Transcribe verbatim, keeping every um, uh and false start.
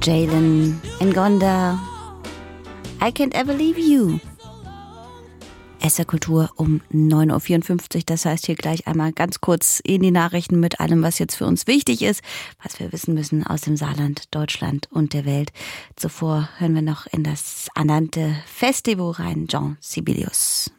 Jalen Ngonda, I Can't Ever Leave You. S R Kultur um neun Uhr vierundfünfzig, das heißt hier gleich einmal ganz kurz in die Nachrichten mit allem, was jetzt für uns wichtig ist, was wir wissen müssen aus dem Saarland, Deutschland und der Welt. Zuvor hören wir noch in das Andante Festival rein, Jean Sibelius.